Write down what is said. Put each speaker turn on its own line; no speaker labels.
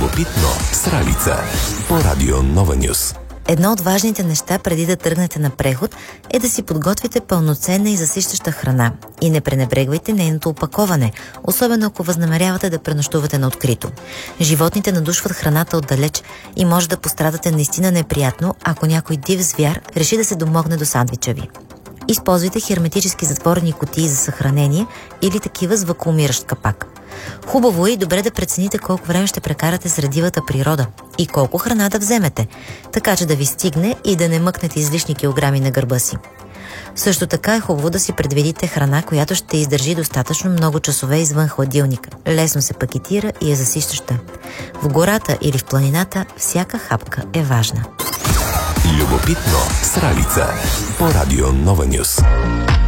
Любопитно с Ралица по Радио Нова Нюс.
Едно от важните неща преди да тръгнете на преход е да си подготвите пълноценна и засищаща храна и не пренебрегвайте нейното опаковане, особено ако възнамерявате да пренощувате на открито. Животните надушват храната отдалеч и може да пострадате наистина неприятно, ако някой див звяр реши да се домогне до сандвича ви. Използвайте херметически затворени кутии за съхранение или такива с вакуумиращ капак. Хубаво е и добре да прецените колко време ще прекарате сред дивата природа и колко храна да вземете, така че да ви стигне и да не мъкнете излишни килограми на гърба си. Също така е хубаво да си предвидите храна, която ще издържи достатъчно много часове извън хладилника, лесно се пакетира и е засищаща. В гората или в планината всяка хапка е важна.
Любопитно с Ралица по Радио Нова Нюс.